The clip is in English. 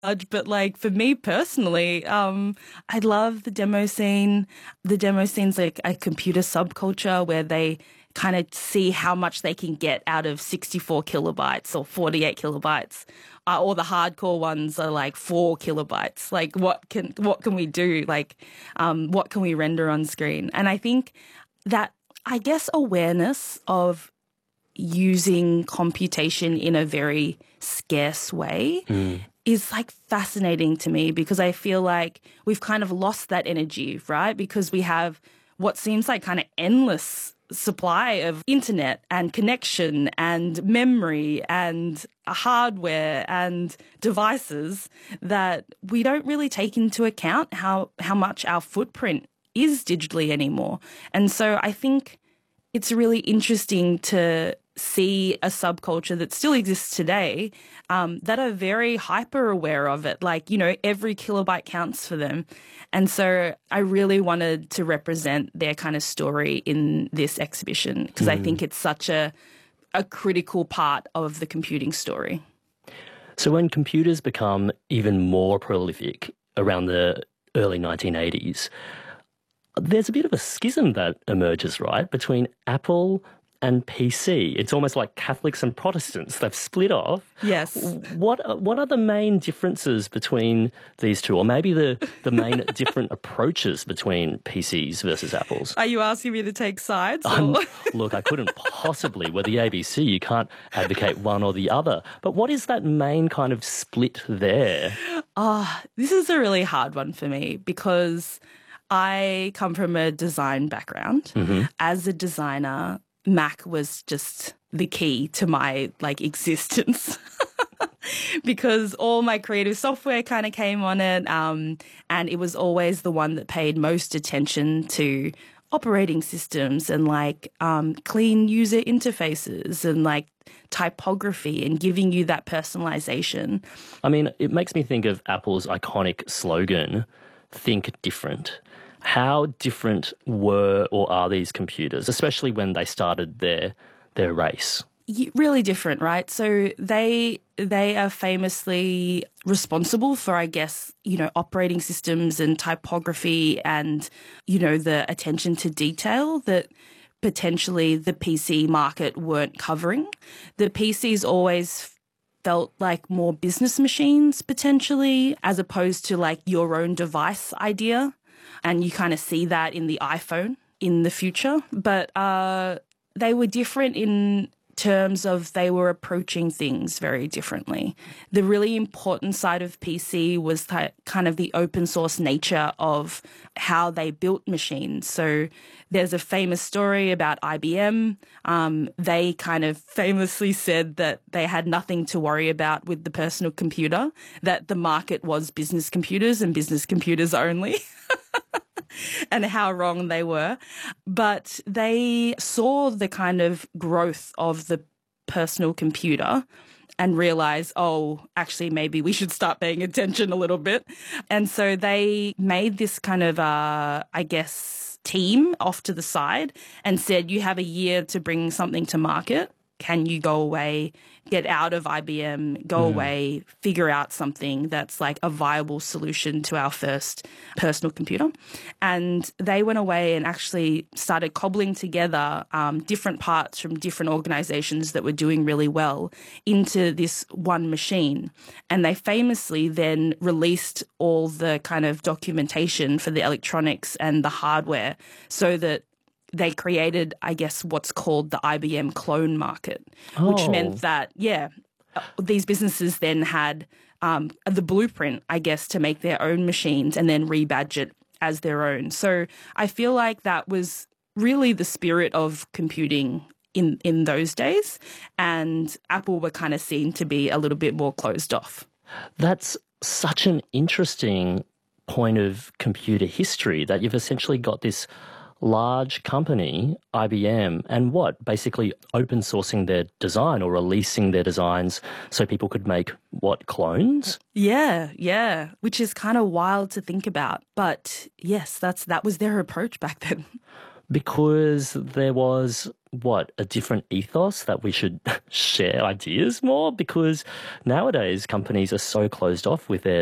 But like for me personally, I love the demo scene. The demo scene's like a computer subculture where they kind of see how much they can get out of 64 kilobytes or 48 kilobytes. Or the hardcore ones are like 4 kilobytes. Like what can we do? Like, what can we render on screen? And I think that, I guess, awareness of using computation in a very scarce way is like fascinating to me, because I feel like we've kind of lost that energy, right? Because we have what seems like kind of endless supply of internet and connection and memory and hardware and devices that we don't really take into account how much our footprint is digitally anymore. And so I think it's really interesting to see a subculture that still exists today that are very hyper aware of it. Like, every kilobyte counts for them. And so I really wanted to represent their kind of story in this exhibition, because I think it's such a critical part of the computing story. So when computers become even more prolific around the early 1980s, there's a bit of a schism that emerges, right, between Apple and PC. It's almost like Catholics and Protestants. They've split off. Yes. What are the main differences between these two, or maybe the main different approaches between PCs versus Apples? Are you asking me to take sides? Look, I couldn't possibly. With the ABC, you can't advocate one or the other. But what is that main kind of split there? This is a really hard one for me, because I come from a design background. As a designer, Mac was just the key to my existence because all my creative software kind of came on it, and it was always the one that paid most attention to operating systems and clean user interfaces and typography and giving you that personalization. I mean, it makes me think of Apple's iconic slogan, "Think different." How different were or are these computers, especially when they started their race? Really different, right? So they are famously responsible for, I guess, operating systems and typography and, the attention to detail that potentially the PC market weren't covering. The PCs always felt like more business machines potentially, as opposed to your own device idea. And you kind of see that in the iPhone in the future. But they were different in terms of they were approaching things very differently. The really important side of PC was kind of the open source nature of how they built machines. So there's a famous story about IBM. They kind of famously said that they had nothing to worry about with the personal computer, that the market was business computers and business computers only. And how wrong they were. But they saw the kind of growth of the personal computer and realized, actually, maybe we should start paying attention a little bit. And so they made this kind of, team off to the side and said, you have a year to bring something to market. Can you go away, get out of IBM, go away, figure out something that's a viable solution to our first personal computer? And they went away and actually started cobbling together different parts from different organizations that were doing really well into this one machine. And they famously then released all the kind of documentation for the electronics and the hardware so that they created, I guess, what's called the IBM clone market, which meant that, these businesses then had the blueprint, I guess, to make their own machines and then rebadge it as their own. So I feel like that was really the spirit of computing in those days, and Apple were kind of seen to be a little bit more closed off. That's such an interesting point of computer history, that you've essentially got this large company, IBM, and basically open sourcing their design or releasing their designs so people could make clones? Yeah, which is kind of wild to think about. But yes, that was their approach back then. Because there was, what, a different ethos that we should share ideas more? Because nowadays companies are so closed off with their